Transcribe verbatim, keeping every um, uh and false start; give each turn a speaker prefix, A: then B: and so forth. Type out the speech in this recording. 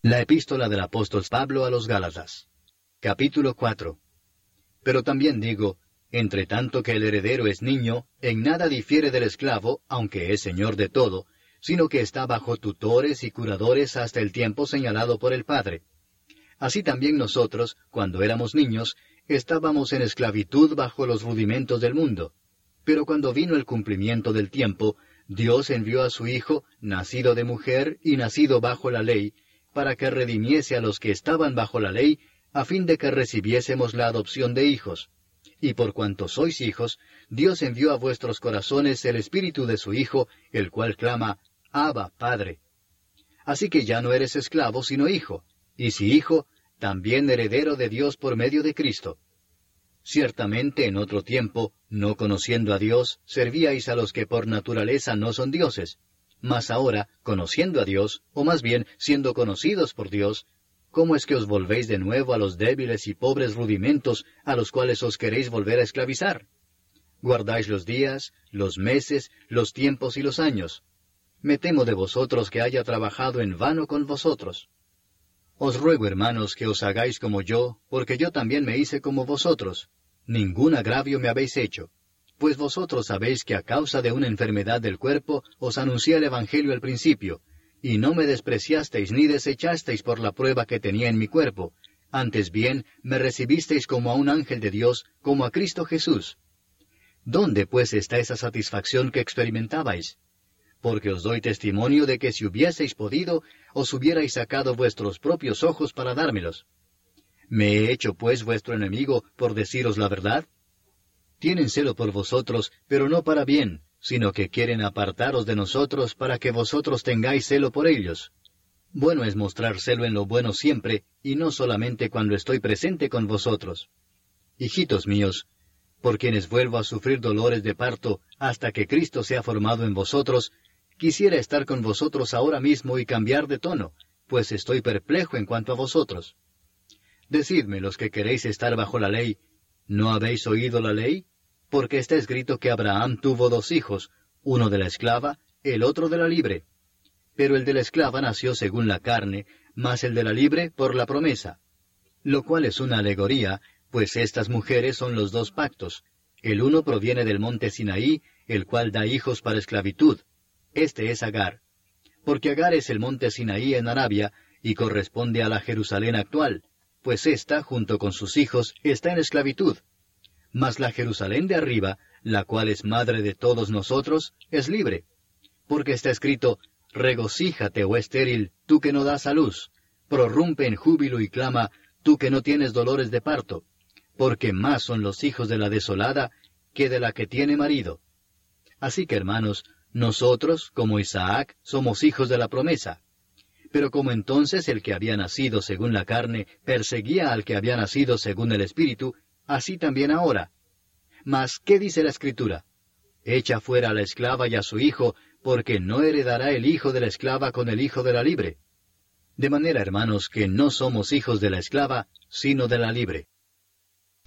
A: La epístola del apóstol Pablo a los Gálatas. Capítulo cuatro. Pero también digo, entre tanto que el heredero es niño, en nada difiere del esclavo, aunque es señor de todo, sino que está bajo tutores y curadores hasta el tiempo señalado por el Padre. Así también nosotros, cuando éramos niños, estábamos en esclavitud bajo los rudimentos del mundo. Pero cuando vino el cumplimiento del tiempo, Dios envió a su Hijo, nacido de mujer y nacido bajo la ley, para que redimiese a los que estaban bajo la ley, a fin de que recibiésemos la adopción de hijos. Y por cuanto sois hijos, Dios envió a vuestros corazones el Espíritu de su Hijo, el cual clama, Abba, Padre. Así que ya no eres esclavo, sino hijo, y si hijo, también heredero de Dios por medio de Cristo. Ciertamente en otro tiempo, no conociendo a Dios, servíais a los que por naturaleza no son dioses. Mas ahora, conociendo a Dios, o más bien siendo conocidos por Dios, ¿cómo es que os volvéis de nuevo a los débiles y pobres rudimentos a los cuales os queréis volver a esclavizar? Guardáis los días, los meses, los tiempos y los años. Me temo de vosotros que haya trabajado en vano con vosotros. Os ruego, hermanos, que os hagáis como yo, porque yo también me hice como vosotros. Ningún agravio me habéis hecho. Pues vosotros sabéis que a causa de una enfermedad del cuerpo os anuncié el Evangelio al principio, y no me despreciasteis ni desechasteis por la prueba que tenía en mi cuerpo, antes bien me recibisteis como a un ángel de Dios, como a Cristo Jesús. ¿Dónde pues está esa satisfacción que experimentabais? Porque os doy testimonio de que si hubieseis podido, os hubierais sacado vuestros propios ojos para dármelos. ¿Me he hecho pues vuestro enemigo por deciros la verdad? Tienen celo por vosotros, pero no para bien, sino que quieren apartaros de nosotros para que vosotros tengáis celo por ellos. Bueno es mostrar celo en lo bueno siempre, y no solamente cuando estoy presente con vosotros. Hijitos míos, por quienes vuelvo a sufrir dolores de parto hasta que Cristo sea formado en vosotros, quisiera estar con vosotros ahora mismo y cambiar de tono, pues estoy perplejo en cuanto a vosotros. Decidme los que queréis estar bajo la ley, ¿no habéis oído la ley? Porque está escrito que Abraham tuvo dos hijos, uno de la esclava, el otro de la libre. Pero el de la esclava nació según la carne, mas el de la libre por la promesa. Lo cual es una alegoría, pues estas mujeres son los dos pactos. El uno proviene del monte Sinaí, el cual da hijos para esclavitud. Este es Agar. Porque Agar es el monte Sinaí en Arabia, y corresponde a la Jerusalén actual, pues ésta, junto con sus hijos, está en esclavitud. Mas la Jerusalén de arriba, la cual es madre de todos nosotros, es libre. Porque está escrito, regocíjate, oh estéril, tú que no das a luz, prorrumpe en júbilo y clama, tú que no tienes dolores de parto, porque más son los hijos de la desolada que de la que tiene marido. Así que, hermanos, nosotros, como Isaac, somos hijos de la promesa. Pero como entonces el que había nacido según la carne perseguía al que había nacido según el Espíritu, así también ahora. Mas, ¿qué dice la Escritura? Echa fuera a la esclava y a su hijo, porque no heredará el hijo de la esclava con el hijo de la libre. De manera, hermanos, que no somos hijos de la esclava, sino de la libre.